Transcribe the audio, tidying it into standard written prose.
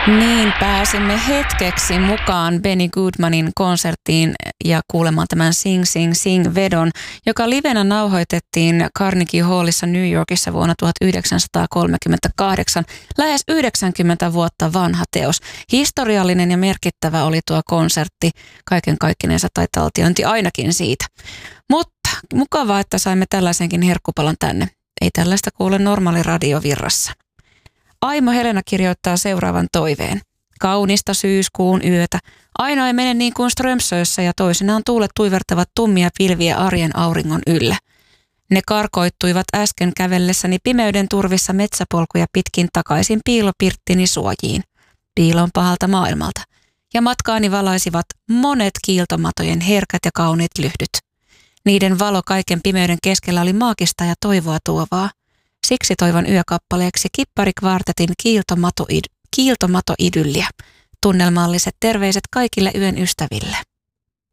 Niin, pääsimme hetkeksi mukaan Benny Goodmanin konserttiin ja kuulemaan tämän Sing Sing Sing-vedon, joka livenä nauhoitettiin Carnegie Hallissa New Yorkissa vuonna 1938. Lähes 90 vuotta vanha teos. Historiallinen ja merkittävä oli tuo konsertti. Kaiken kaikkinensa tai taltiointi ainakin siitä. Mutta mukavaa, että saimme tällaisenkin herkkupalan tänne. Ei tällaista kuule normaali radiovirrassa. Aimo Helena kirjoittaa seuraavan toiveen. Kaunista syyskuun yötä. Aina ei mene niin kuin Strömsössä ja toisinaan tuulet tuivertavat tummia pilviä arjen auringon yllä. Ne karkoittuivat äsken kävellessäni pimeyden turvissa metsäpolkuja pitkin takaisin piilopirttini suojiin. Piilon pahalta maailmalta. Ja matkaani valaisivat monet kiiltomatojen herkät ja kauniit lyhdyt. Niiden valo kaiken pimeyden keskellä oli maagista ja toivoa tuovaa. Siksi toivon yökappaleeksi Kipparikvartetin kiiltomatoidylliä. Tunnelmalliset terveiset kaikille yön ystäville.